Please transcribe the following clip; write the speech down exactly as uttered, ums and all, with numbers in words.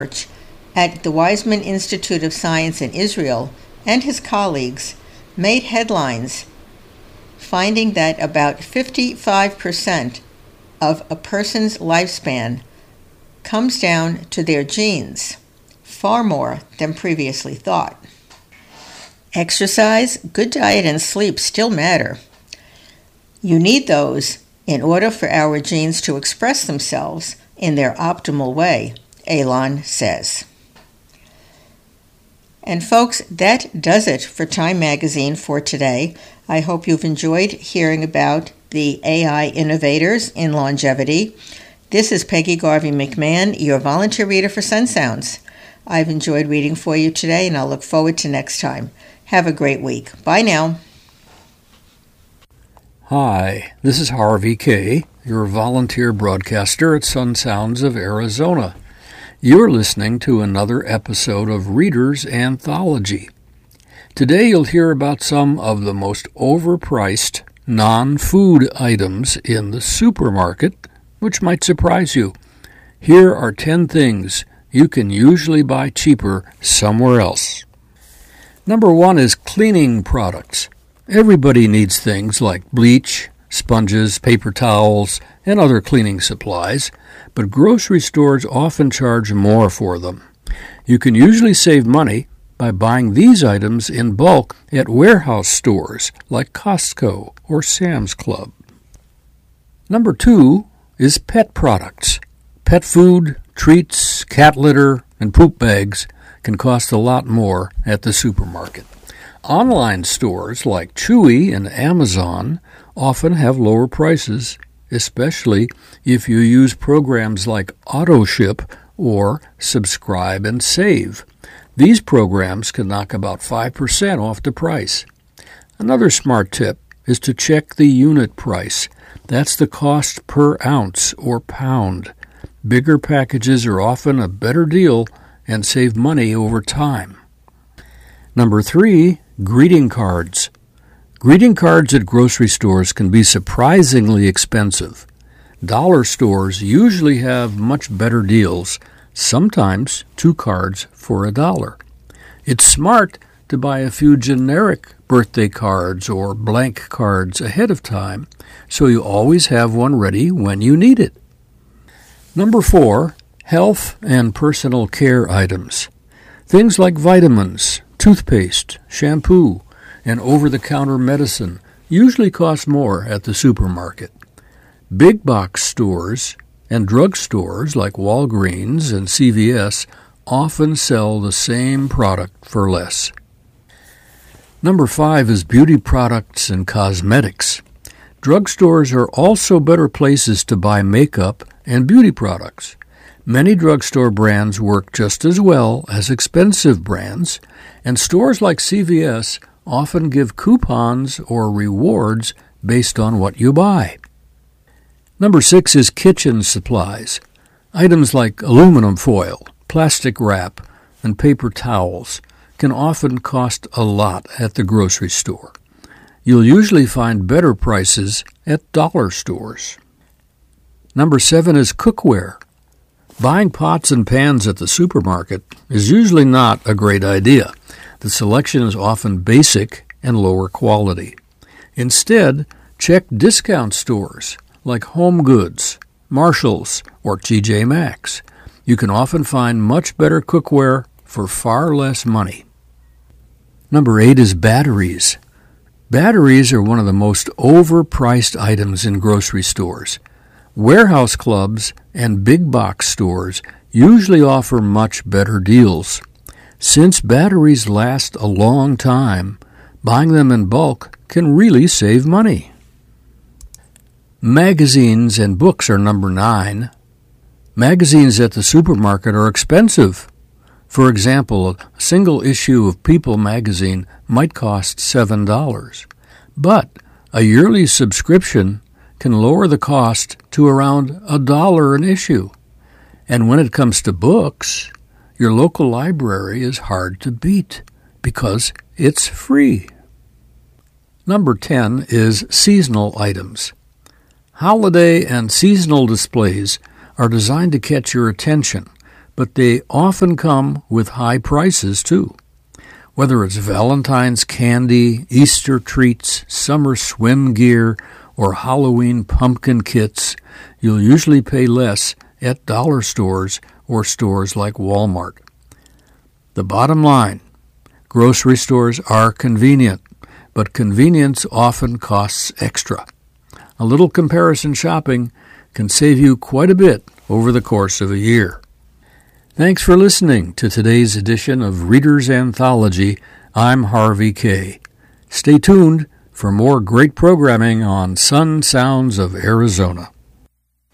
at the Weizmann Institute of Science in Israel and his colleagues made headlines, finding that about fifty-five percent of a person's lifespan comes down to their genes, far more than previously thought. Exercise, good diet, and sleep still matter. You need those in order for our genes to express themselves in their optimal way, Elon says. And folks, that does it for Time Magazine for today. I hope you've enjoyed hearing about the A I innovators in longevity. This is Peggy Garvey McMahon, your volunteer reader for Sun Sounds. I've enjoyed reading for you today, and I'll look forward to next time. Have a great week. Bye now. Hi, this is Harvey Kaye, your volunteer broadcaster at Sun Sounds of Arizona. You're listening to another episode of Reader's Anthology. Today you'll hear about some of the most overpriced non-food items in the supermarket, which might surprise you. Here are ten things you can usually buy cheaper somewhere else. Number one is cleaning products. Everybody needs things like bleach, sponges, paper towels, and other cleaning supplies, but grocery stores often charge more for them. You can usually save money by buying these items in bulk at warehouse stores like Costco or Sam's Club. Number two is pet products. Pet food, treats, cat litter, and poop bags can cost a lot more at the supermarket. Online stores like Chewy and Amazon often have lower prices, especially if you use programs like AutoShip or Subscribe and Save. These programs can knock about five percent off the price. Another smart tip is to check the unit price. That's the cost per ounce or pound. Bigger packages are often a better deal and save money over time. Number three, greeting cards. Greeting cards at grocery stores can be surprisingly expensive. Dollar stores usually have much better deals, sometimes two cards for a dollar. It's smart to buy a few generic birthday cards or blank cards ahead of time, so you always have one ready when you need it. Number four, health and personal care items. Things like vitamins, toothpaste, shampoo, and over-the-counter medicine usually cost more at the supermarket. Big box stores and drug stores like Walgreens and C V S often sell the same product for less. Number five is beauty products and cosmetics. Drugstores are also better places to buy makeup and beauty products. Many drugstore brands work just as well as expensive brands, and stores like C V S often give coupons or rewards based on what you buy. Number six is kitchen supplies. Items like aluminum foil, plastic wrap, and paper towels can often cost a lot at the grocery store. You'll usually find better prices at dollar stores. Number seven is cookware. Buying pots and pans at the supermarket is usually not a great idea. The selection is often basic and lower quality. Instead, check discount stores like Home Goods, Marshalls, or T J Maxx. You can often find much better cookware for far less money. Number eight is batteries. Batteries are one of the most overpriced items in grocery stores. Warehouse clubs and big box stores usually offer much better deals. Since batteries last a long time, buying them in bulk can really save money. Magazines and books are number nine. Magazines at the supermarket are expensive. For example, a single issue of People magazine might cost seven dollars, but a yearly subscription can lower the cost to around a dollar an issue. And when it comes to books, your local library is hard to beat because it's free. Number ten is seasonal items. Holiday and seasonal displays are designed to catch your attention, but they often come with high prices too. Whether it's Valentine's candy, Easter treats, summer swim gear, or Halloween pumpkin kits, you'll usually pay less at dollar stores or stores like Walmart. The bottom line, grocery stores are convenient, but convenience often costs extra. A little comparison shopping can save you quite a bit over the course of a year. Thanks for listening to today's edition of Reader's Anthology. I'm Harvey Kaye. Stay tuned for more great programming on Sun Sounds of Arizona.